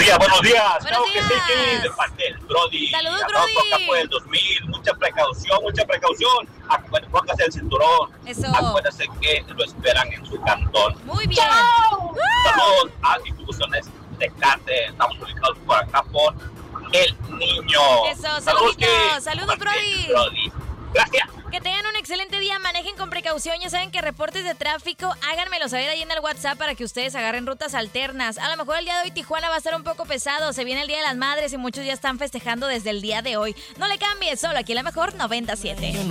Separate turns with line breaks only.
días, buenos días.
Buenos
Claro que sí,
días.
de parte del Brody.
Saludos,
La
Brody.
toca por el 2000. Mucha precaución. Póngase el cinturón.
Eso.
Acuérdese que lo esperan en su cantón.
Muy bien.
Saludos a instituciones de Cate. Estamos ubicados por acá por El Niño.
Eso,
Saludos,
saluditos. Saludos, Brody.
Gracias.
Que tengan un excelente día, manejen con precaución, ya saben que reportes de tráfico, háganmelo saber ahí en el WhatsApp para que ustedes agarren rutas alternas. A lo mejor el día de hoy Tijuana va a estar un poco pesado, se viene el Día de las Madres y muchos ya están festejando desde el día de hoy. No le cambies, solo aquí la mejor 97.